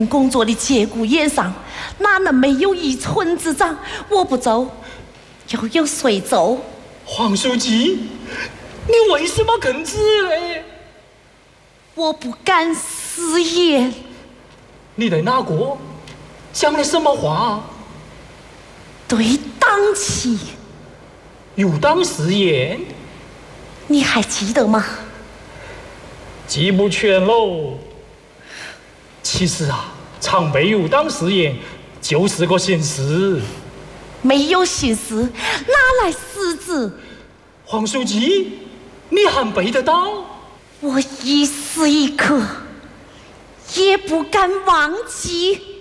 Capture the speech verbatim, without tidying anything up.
工作的节骨眼上，哪能没有一村之长？我不走，又有谁走？ 黄书记，你为什么哽子嘞？ 我不敢食言。 你对哪个讲了什么话？ 对党旗。 有党誓言， 你还记得吗？ 记不全喽。其实啊，常背有党誓言就是个形式， 没有形式，哪来实质？ 黄书记，你还背得到？ 我一时一刻也不敢忘记。